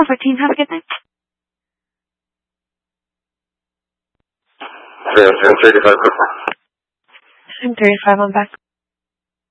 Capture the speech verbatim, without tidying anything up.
twelve fourteen. Have a good night. Yeah, I'm thirty-five. I'm thirty-five. I'm back.